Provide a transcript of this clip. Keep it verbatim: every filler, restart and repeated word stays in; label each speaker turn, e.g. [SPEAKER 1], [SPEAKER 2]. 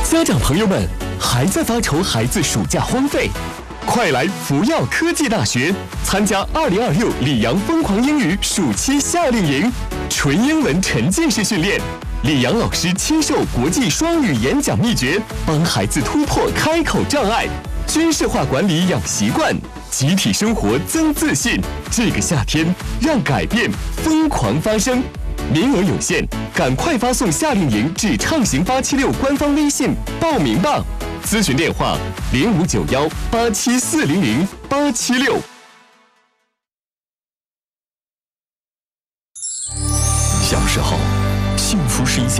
[SPEAKER 1] 家长朋友们，还在发愁孩子暑假荒废？快来福耀科技大学参加二零二六里昂疯狂英语暑期夏令营，纯英文沉浸式训练，李阳老师亲授国际双语演讲秘诀，帮孩子突破开口障碍，军事化管理养习惯，集体生活增自信。这个夏天，让改变疯狂发生。名额有限，赶快发送夏令营至畅行八七六官方微信报名吧。咨询电话：零五九幺八七四零零八七六。